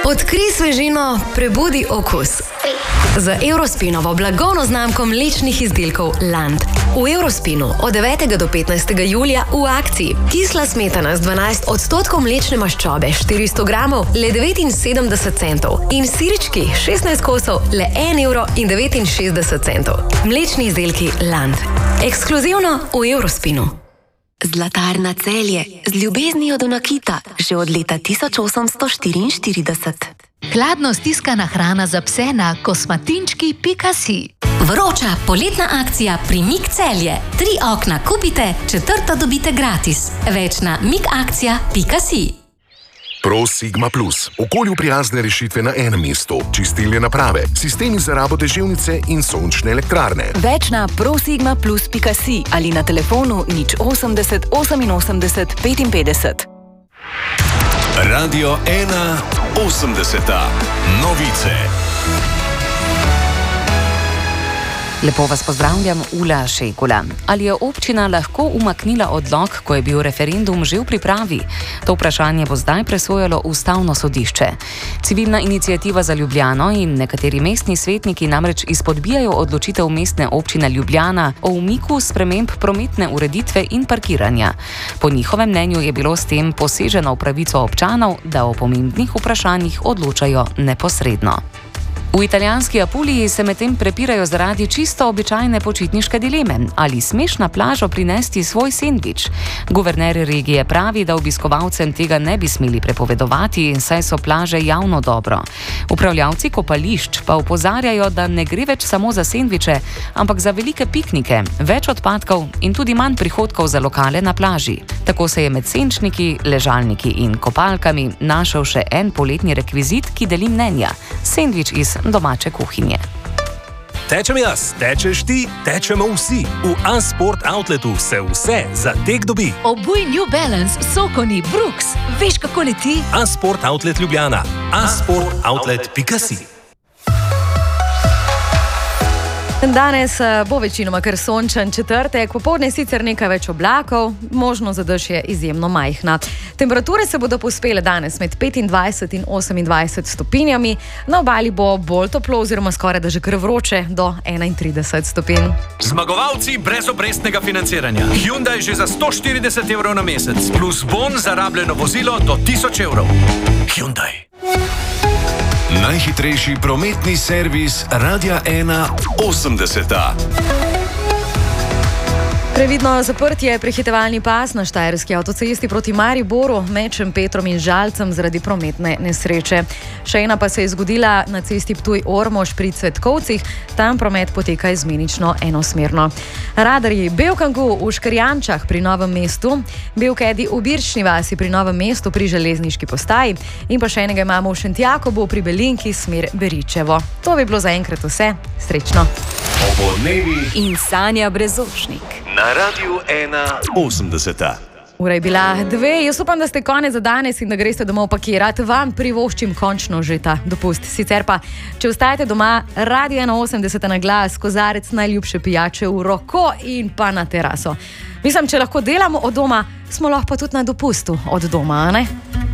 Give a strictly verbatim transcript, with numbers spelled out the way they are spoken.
Odkrij svežino, prebudi okus. Z Eurospinovo blagovno znamko mlečnih izdelkov Land. V Eurospinu od devetega do petnajstega julija v akciji kisla smetana z dvanajst odstotkov mlečne maščobe štiristo gramov le devetinsedemdeset centov in sirčki šestnajst kosov le en evro in devetinšestdeset centov. Mlečni izdelki Land. Ekskluzivno v Eurospinu. Zlatarna Celje z ljubeznijo do nakita že od leta tisoč osemsto štiriinštirideset. Hladno stiskana hrana za pse na kosmatinčki pika si. Vroča poletna akcija pri Mik Celje. Tri okna kupite, četrto dobite gratis. Več na mikakcija pika si. Pro Sigma Plus. Okolju prijazne rešitve na enem mestu. Čistilne naprave, sistemi za rabo deževnice in sončne elektrarne. Več na prosigma plus pika si ali na telefonu nič osemdeset oseminosemdeset petinpetdeset. Radio ena osemdeseta. Novice. Lepo vas pozdravljam, Ula Šejkula. Ali je občina lahko umaknila odlok, ko je bil referendum že v pripravi? To vprašanje bo zdaj presojalo Ustavno sodišče. Civilna iniciativa za Ljubljano in nekateri mestni svetniki namreč izpodbijajo odločitev mestne občine Ljubljana o umiku sprememb prometne ureditve in parkiranja. Po njihovem mnenju je bilo s tem poseženo v pravico občanov, da o pomembnih vprašanjih odločajo neposredno. V italijanski Apuliji se medtem prepirajo zaradi čisto običajne počitniške dileme. Ali smeš na plažo prinesti svoj sendvič? Guverner regije pravi, da obiskovalcem tega ne bi smeli prepovedovati, saj so plaže javno dobro. Upravljavci kopališč pa opozarjajo, da ne gre več samo za sendviče, ampak za velike piknike, več odpadkov in tudi manj prihodkov za lokale na plaži. Tako se je med senčniki, ležalniki in kopalkami našel še en poletni rekvizit, ki deli mnenja. Sendvič iz domače kuhinje. Tečem jaz, tečeš ti, tečemo vsi. V A-Sport Outletu se vse za tek dobi. Obuj New Balance, Sokoni, Brooks. Veš, kako leti? A-Sport Outlet Ljubljana. a sport outlet pika si. Danes bo večinoma kar sončen četrtek, popoldne sicer nekaj več oblakov, možnost za dež je izjemno majhna. Temperature se bodo povzpele danes med petindvajset in osemindvajset stopinjami, na obali bo bolj toplo oziroma skoraj da že kar vroče do enaintrideset stopinj. Zmagovalci brez obrestnega financiranja. Hyundai že za sto štirideset evrov na mesec, plus bon za rabljeno vozilo do tisoč evrov. Hyundai. Najhitrejši prometni servis Radia ena osemdeseta. Previdno zaprtje prehitevalni pas na štajerski avtocesti proti Mariboru med Šempetrom in Žalcem zaradi prometne nesreče. Še ena pa se je zgodila na cesti Ptuj-Ormož pri Cvetkovcih, tam promet poteka izmenično enosmerno. Radarji Belkangu v Škrjančah pri Novem mestu, Belkedi v Birčni vasi pri Novem mestu pri železniški postaji in pa še enega imamo v Šentjakobu pri Belinki smer Beričevo. To bi bilo zaenkrat vse. Srečno. Opoldnevi in Sanja Brezošnik. Na Radiu ena osemdeseta. Ura je bila dve, jaz upam, da ste konec za danes in da greste domov pakirati. Vam privoščim končno že ta dopust. Sicer pa, če ostajate doma, Radio ena osemdeseta na glas, kozarec najljubše pijače v roko in pa na teraso. Mislim, če lahko delamo od doma, smo lahko pa tudi na dopustu od doma, ne?